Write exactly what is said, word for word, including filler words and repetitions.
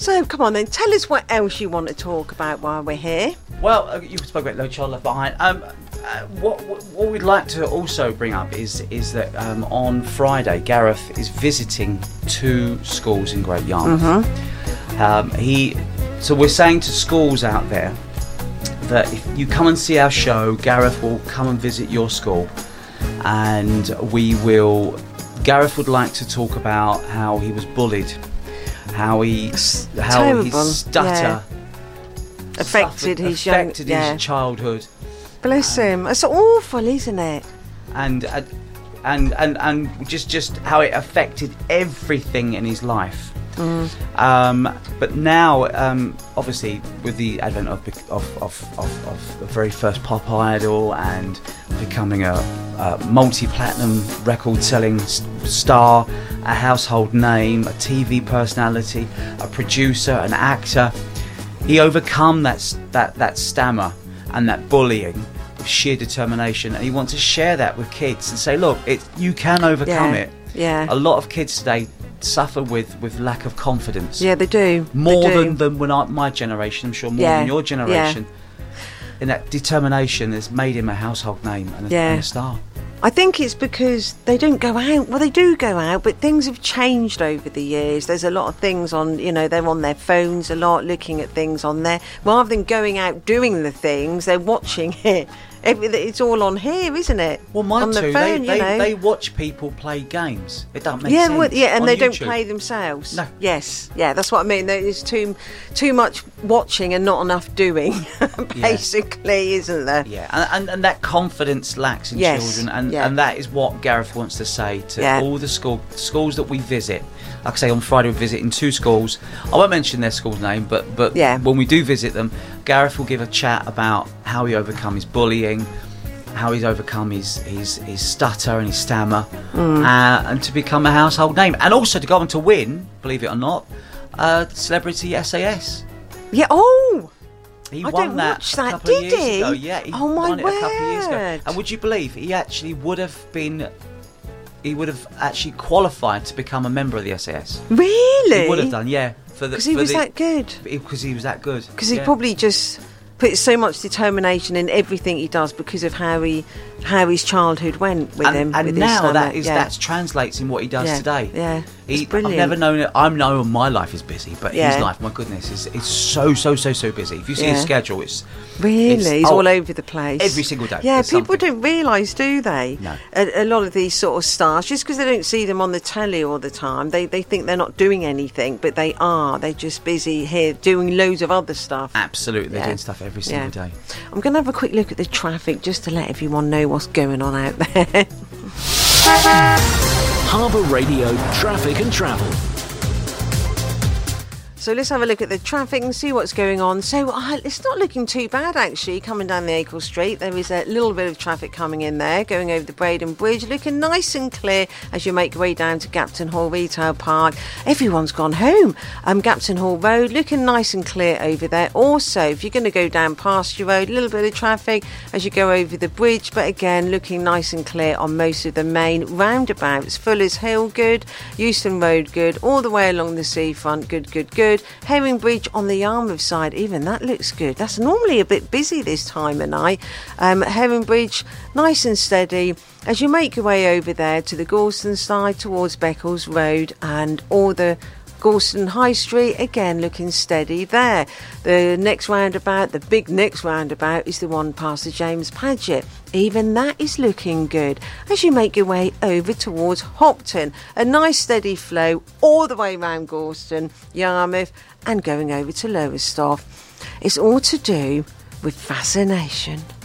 So, come on then, tell us what else you want to talk about while we're here. Well, uh, you spoke about No Child Left Behind. Um, uh, what, what what we'd like to also bring up is is that um, on Friday, Gareth is visiting two schools in Great Yarmouth. Mm-hmm. Um, he, so we're saying to schools out there that if you come and see our show, Gareth will come and visit your school, and we will. Gareth would like to talk about how he was bullied, how he how Terrible. his stutter. Yeah. Affected suffered, his affected young, yeah. his childhood. Bless um, him. It's awful, isn't it? And uh, and and and just just how it affected everything in his life. Mm. Um, but now, um, obviously, with the advent of of, of, of of the very first pop idol and becoming a, a multi-platinum record-selling star, a household name, a T V personality, a producer, an actor, he overcome that that that stammer and that bullying with sheer determination, and he wants to share that with kids and say, look, it you can overcome yeah. it. Yeah. A lot of kids today suffer with, with lack of confidence. Yeah, they do. More they do. than, than when I, my generation, I'm sure more yeah. than your generation. Yeah. And that determination has made him a household name and a, yeah. and a star. I think it's because they don't go out. Well, they do go out, but things have changed over the years. There's a lot of things on, you know, they're on their phones a lot, looking at things on there. Rather than going out doing the things, they're watching it. It's all on here, isn't it? Well, mine on the too. phone, they, they, you know. they watch people play games. It doesn't make yeah, sense. well, yeah, and on they YouTube. don't play themselves. No. Yes, yeah, that's what I mean. There's too too much watching and not enough doing, basically, yeah. isn't there? Yeah, and, and, and that confidence lacks in yes. children, and, yeah. and that is what Gareth wants to say to yeah. all the school schools that we visit. Like I say, on Friday we're visiting two schools. I won't mention their school's name, but but yeah. when we do visit them, Gareth will give a chat about how he overcome his bullying, how he's overcome his his, his stutter and his stammer, mm. uh, and to become a household name, and also to go on to win, believe it or not, uh, Celebrity S A S. Yeah. Oh. He I won don't that watch a that, couple of did years he? ago. Yeah, he oh my won it word. a couple of years ago. And would you believe he actually would have been? He would have actually qualified to become a member of the S A S. Really? He would have done, yeah. For because he for was the, that good. Because he was that good. Because yeah. he probably just put so much determination in everything he does because of how he how his childhood went with and, him. And with now his that is yeah. that translates in what he does yeah. today. Yeah, he, it's brilliant. I've never known it. I know my life is busy, but yeah. his life, my goodness, is it's so so so so busy. If you see yeah. his schedule, it's really it's, he's oh, all over the place every single day. Yeah, people something. don't realise, do they? No. A, a lot of these sort of stars, just because they don't see them on the telly all the time, they they think they're not doing anything, but they are. They're just busy here doing loads of other stuff. Absolutely, they're yeah. doing stuff every single yeah. day. I'm going to have a quick look at the traffic just to let everyone know what's going on out there. Harbour Radio Traffic and Travel. So let's have a look at the traffic and see what's going on. So uh, it's not looking too bad, actually, coming down the Acle Street. There is a little bit of traffic coming in there, going over the Braden Bridge, looking nice and clear as you make your way down to Gapton Hall Retail Park. Everyone's gone home. Um, Gapton Hall Road, looking nice and clear over there. Also, if you're going to go down Pasture Road, a little bit of traffic as you go over the bridge, but again, looking nice and clear on most of the main roundabouts. Fuller's Hill, good. Euston Road, good. All the way along the seafront, good, good, good. Herring Bridge on the Yarmouth side, even that looks good. That's normally a bit busy this time of night. Um, Herring Bridge, nice and steady as you make your way over there to the Gorleston side towards Beccles Road, and all the Gorleston High Street, again looking steady there. The next roundabout, the big next roundabout, is the one past the James Paget. Even that is looking good as you make your way over towards Hopton. A nice steady flow all the way around Gorleston, Yarmouth, and going over to Lowestoft. It's all to do with fascination.